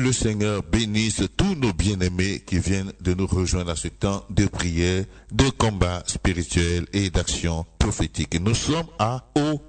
le Seigneur bénisse tous nos bien-aimés qui viennent de nous rejoindre à ce temps de prière, de combat spirituel et d'action prophétique. Nous sommes à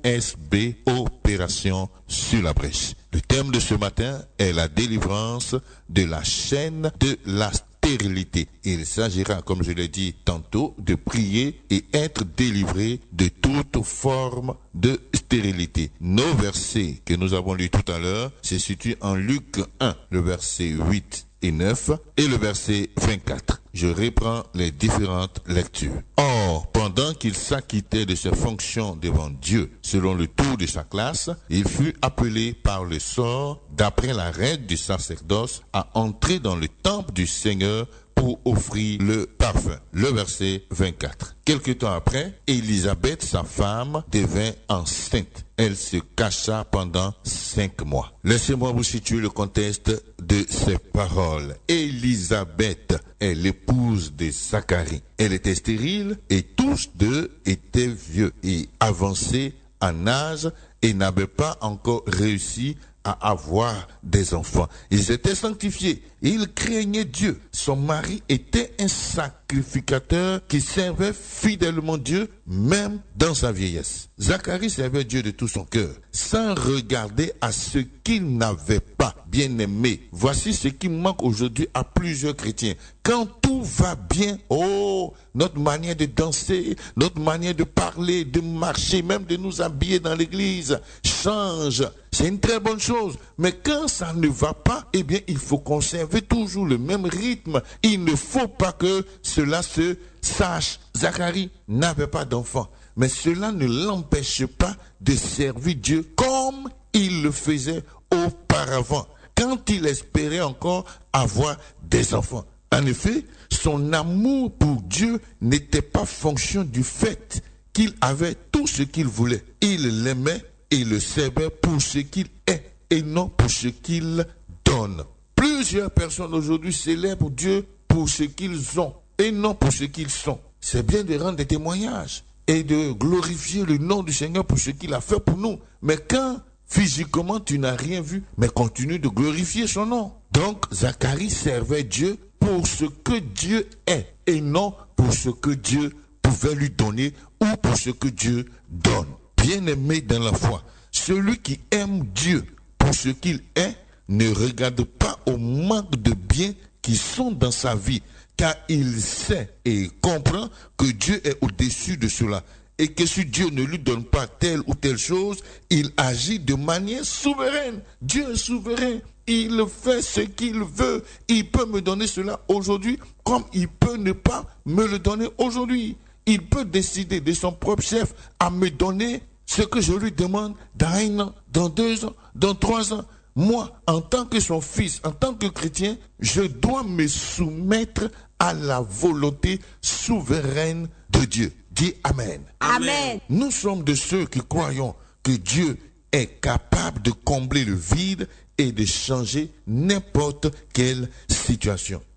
OSB, Opération sur la brèche. Le thème de ce matin est la délivrance de la chaîne de la stérilité. Il s'agira, comme je l'ai dit tantôt, de prier et être délivré de toute forme de stérilité. Nos versets que nous avons lus tout à l'heure se situent en Luc 1, le verset 8 et 9 et le verset 24. Je reprends les différentes lectures. Or, pendant qu'il s'acquittait de ses fonctions devant Dieu, selon le tour de sa classe, il fut appelé par le sort, d'après la règle du sacerdoce, à entrer dans le temple du Seigneur pour offrir le parfum. Le verset 24. Quelque temps après, Élisabeth, sa femme, devint enceinte. Elle se cacha pendant 5 mois. Laissez-moi vous situer le contexte de ces paroles. Élisabeth est l'épouse de Zacharie. Elle était stérile et tous deux étaient vieux et avancés en âge et n'avaient pas encore réussi à avoir des enfants. Ils étaient sanctifiés. Ils craignaient Dieu. Son mari était un sacrificateur qui servait fidèlement Dieu, même dans sa vieillesse. Zacharie servait Dieu de tout son cœur, sans regarder à ce qu'il n'avait pas. Bien-aimé, voici ce qui manque aujourd'hui à plusieurs chrétiens. Quand tout va bien, notre manière de danser, notre manière de parler, de marcher, même de nous habiller dans l'église change. C'est une très bonne chose. Mais quand ça ne va pas, eh bien, il faut conserver toujours le même rythme. Il ne faut pas que cela se sache. Zacharie n'avait pas d'enfant. Mais cela ne l'empêche pas de servir Dieu comme il le faisait auparavant, quand il espérait encore avoir des enfants. En effet, son amour pour Dieu n'était pas fonction du fait qu'il avait tout ce qu'il voulait. Il l'aimait et le servait pour ce qu'il est et non pour ce qu'il donne. Plusieurs personnes aujourd'hui célèbrent Dieu pour ce qu'ils ont et non pour ce qu'ils sont. C'est bien de rendre des témoignages et de glorifier le nom du Seigneur pour ce qu'il a fait pour nous. Mais quand physiquement tu n'as rien vu, mais continue de glorifier son nom. Donc Zacharie servait Dieu pour ce que Dieu est et non pour ce que Dieu pouvait lui donner ou pour ce que Dieu donne. Bien-aimé dans la foi, celui qui aime Dieu pour ce qu'il est ne regarde pas au manque de biens qui sont dans sa vie, car il sait et comprend que Dieu est au-dessus de cela. Et que si Dieu ne lui donne pas telle ou telle chose, il agit de manière souveraine. Dieu est souverain. Il fait ce qu'il veut. Il peut me donner cela aujourd'hui, comme il peut ne pas me le donner aujourd'hui. Il peut décider de son propre chef à me donner ce que je lui demande dans 1 an, dans 2 ans, dans 3 ans. Moi, en tant que son fils, en tant que chrétien, je dois me soumettre à la volonté souveraine de Dieu. Dis Amen. Amen. Nous sommes de ceux qui croyons que Dieu est capable de combler le vide et de changer n'importe quelle situation.